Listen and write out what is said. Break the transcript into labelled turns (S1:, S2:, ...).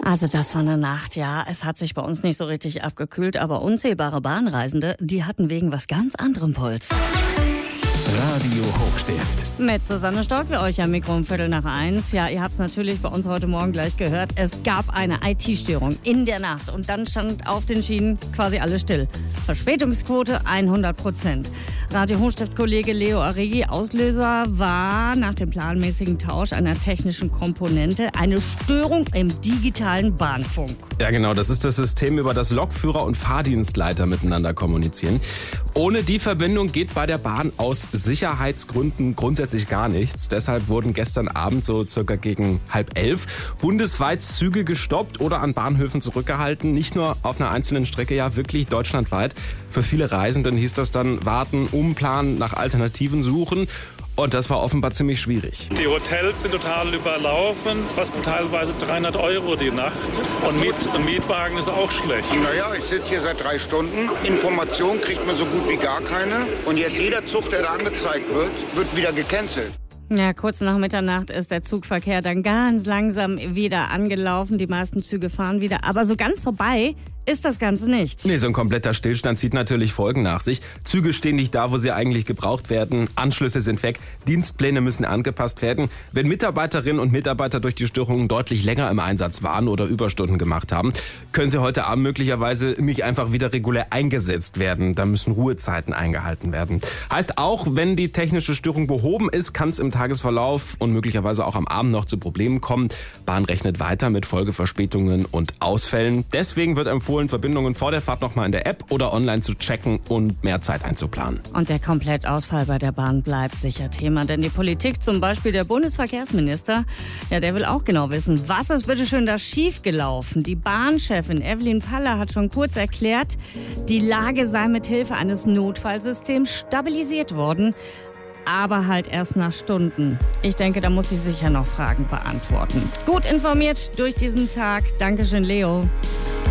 S1: Also das war eine Nacht, ja. Es hat sich bei uns nicht so richtig abgekühlt, aber unzählbare Bahnreisende, die hatten wegen was ganz anderem Puls.
S2: Radio Hochstift.
S1: Mit Susanne Stork für euch am Mikro um 1:45. Ja, ihr habt es natürlich bei uns heute Morgen gleich gehört. Es gab eine IT-Störung in der Nacht und dann stand auf den Schienen quasi alles still. Verspätungsquote 100%. Radio Hochstift-Kollege Leo Aregi, Auslöser war nach dem planmäßigen Tausch einer technischen Komponente eine Störung im digitalen Bahnfunk.
S3: Ja genau, das ist das System, über das Lokführer und Fahrdienstleiter miteinander kommunizieren. Ohne die Verbindung geht bei der Bahn aus Sicherheitsgründen grundsätzlich gar nichts. Deshalb wurden gestern Abend so circa gegen 10:30 bundesweit Züge gestoppt oder an Bahnhöfen zurückgehalten. Nicht nur auf einer einzelnen Strecke, ja wirklich deutschlandweit. Für viele Reisenden hieß das dann warten, umplanen, nach Alternativen suchen. Und das war offenbar ziemlich schwierig.
S4: Die Hotels sind total überlaufen, kosten teilweise 300 € die Nacht. Und Mietwagen ist auch schlecht.
S5: Naja, ich sitze hier seit 3 Stunden. Information kriegt man so gut wie gar keine. Und jetzt jeder Zug, der da angezeigt wird wieder gecancelt.
S1: Ja, kurz nach Mitternacht ist der Zugverkehr dann ganz langsam wieder angelaufen. Die meisten Züge fahren wieder. Aber so ganz vorbei ist das Ganze nicht.
S3: Nee, so ein kompletter Stillstand zieht natürlich Folgen nach sich. Züge stehen nicht da, wo sie eigentlich gebraucht werden. Anschlüsse sind weg. Dienstpläne müssen angepasst werden. Wenn Mitarbeiterinnen und Mitarbeiter durch die Störungen deutlich länger im Einsatz waren oder Überstunden gemacht haben, können sie heute Abend möglicherweise nicht einfach wieder regulär eingesetzt werden. Da müssen Ruhezeiten eingehalten werden. Heißt auch, wenn die technische Störung behoben ist, kann es im Tagesverlauf und möglicherweise auch am Abend noch zu Problemen kommen. Bahn rechnet weiter mit Folgeverspätungen und Ausfällen. Deswegen wird empfohlen, Verbindungen vor der Fahrt nochmal in der App oder online zu checken und mehr Zeit einzuplanen.
S1: Und der Komplettausfall bei der Bahn bleibt sicher Thema, denn die Politik, zum Beispiel der Bundesverkehrsminister, ja, der will auch genau wissen, was ist bitte schön da schiefgelaufen. Die Bahnchefin Evelyn Paller hat schon kurz erklärt, die Lage sei mit Hilfe eines Notfallsystems stabilisiert worden, aber halt erst nach Stunden. Ich denke, da muss sie sicher noch Fragen beantworten. Gut informiert durch diesen Tag. Dankeschön, Leo.